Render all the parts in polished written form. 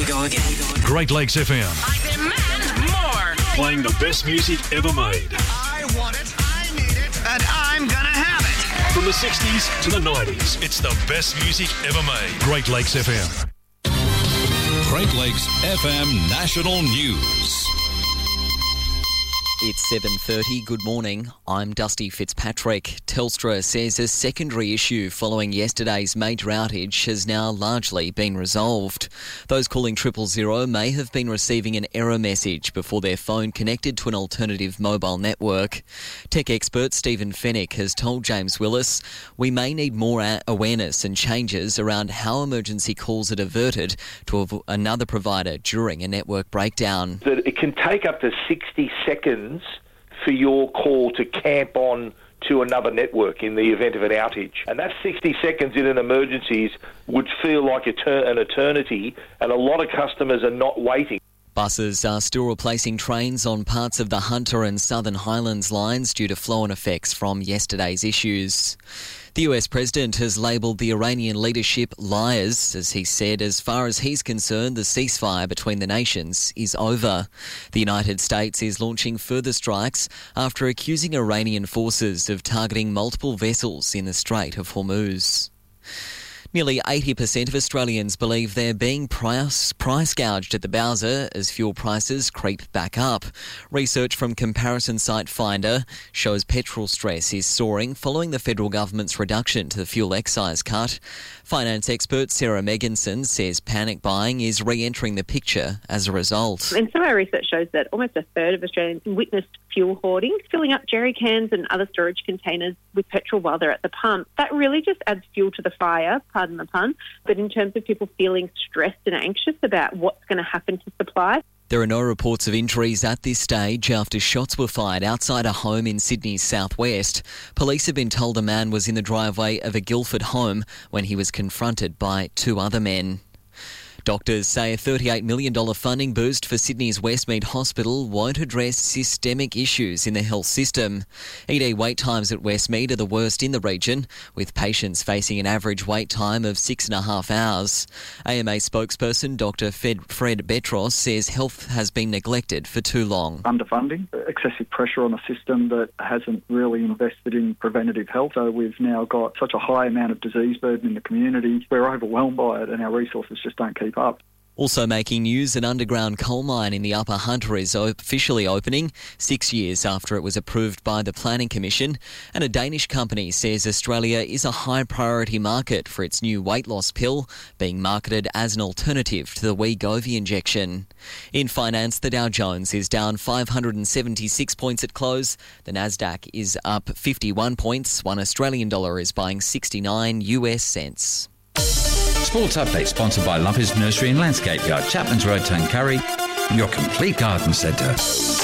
we go again. Great Lakes FM. I demand more. Playing the best music ever made. I want it, I need it, and I'm gonna have it. From the 60s to the 90s, it's the best music ever made. Great Lakes FM. Great Lakes FM National News. It's 7:30. Good morning. I'm Dusty Fitzpatrick. Telstra says a secondary issue following yesterday's major outage has now largely been resolved. Those calling 000 may have been receiving an error message before their phone connected to an alternative mobile network. Tech expert Stephen Fennick has told James Willis, "We may need more awareness and changes around how emergency calls are diverted to another provider during a network breakdown." That it can take up to 60 seconds for your call to camp on to another network in the event of an outage. And that 60 seconds in an emergency would feel like an eternity, and a lot of customers are not waiting. Buses are still replacing trains on parts of the Hunter and Southern Highlands lines due to flow-on effects from yesterday's issues. The US President has labelled the Iranian leadership liars, as he said, as far as he's concerned, the ceasefire between the nations is over. The United States is launching further strikes after accusing Iranian forces of targeting multiple vessels in the Strait of Hormuz. Nearly 80% of Australians believe they're being price gouged at the Bowser as fuel prices creep back up. Research from comparison site Finder shows petrol stress is soaring following the federal government's reduction to the fuel excise cut. Finance expert Sarah Megginson says panic buying is re-entering the picture as a result. And some of our research shows that almost a third of Australians witnessed fuel hoarding, filling up jerry cans and other storage containers with petrol while they're at the pump. That really just adds fuel to the fire, pardon the pun, but in terms of people feeling stressed and anxious about what's going to happen to supply. There are no reports of injuries at this stage after shots were fired outside a home in Sydney's southwest. Police have been told a man was in the driveway of a Guildford home when he was confronted by two other men. Doctors say a $38 million funding boost for Sydney's Westmead Hospital won't address systemic issues in the health system. ED wait times at Westmead are the worst in the region, with patients facing an average wait time of 6.5 hours. AMA spokesperson Dr. Fred Betros says health has been neglected for too long. Underfunding, excessive pressure on a system that hasn't really invested in preventative health. So we've now got such a high amount of disease burden in the community. We're overwhelmed by it and our resources just don't keep up. Also making news, an underground coal mine in the Upper Hunter is officially opening 6 years after it was approved by the Planning Commission, and a Danish company says Australia is a high priority market for its new weight loss pill, being marketed as an alternative to the Wegovy injection. In finance, the Dow Jones is down 576 points at close. The Nasdaq is up 51 points. $1 Australian is buying 69 US cents. Sports Update sponsored by Lumpy's Nursery and Landscape Yard, Chapman's Road, Tuncurry, your complete garden centre.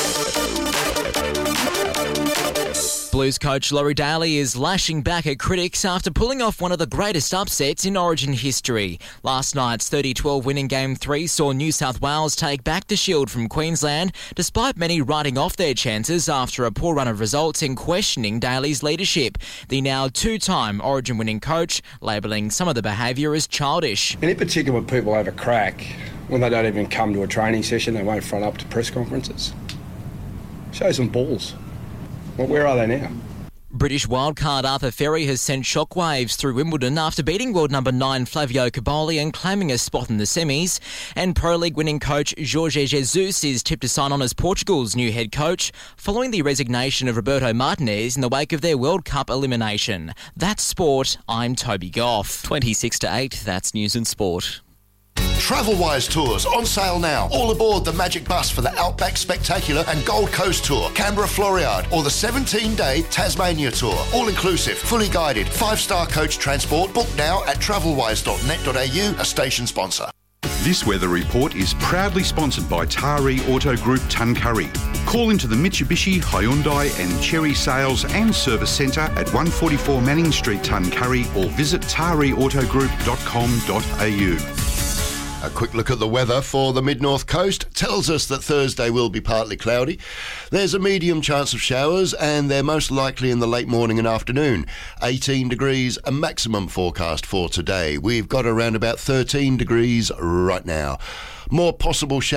Blues coach Laurie Daly is lashing back at critics after pulling off one of the greatest upsets in Origin history. Last night's 30-12 win in Game 3 saw New South Wales take back the Shield from Queensland, despite many writing off their chances after a poor run of results and questioning Daly's leadership. The now two-time Origin winning coach labelling some of the behaviour as childish. And in particular when people have a crack, when they don't even come to a training session, they won't front up to press conferences. Show some balls. Well, where are they now? British wildcard Arthur Ferry has sent shockwaves through Wimbledon after beating world number 9 Flavio Caboli and claiming a spot in the semis. And Pro League winning coach Jorge Jesus is tipped to sign on as Portugal's new head coach following the resignation of Roberto Martinez in the wake of their World Cup elimination. That's sport. I'm Toby Goff. 26-8, that's news and sport. Travelwise Tours on sale now. All aboard the Magic Bus for the Outback Spectacular and Gold Coast Tour, Canberra Floriade, or the 17-day Tasmania Tour. All inclusive, fully guided, 5-star coach transport. Book now at travelwise.net.au, a station sponsor. This weather report is proudly sponsored by Taree Auto Group Tuncurry. Call into the Mitsubishi, Hyundai and Chery Sales and Service Centre at 144 Manning Street, Tuncurry, or visit tareautogroup.com.au. A quick look at the weather for the mid-north coast tells us that Thursday will be partly cloudy. There's a medium chance of showers and they're most likely in the late morning and afternoon. 18 degrees a maximum forecast for today. We've got around about 13 degrees right now. More possible showers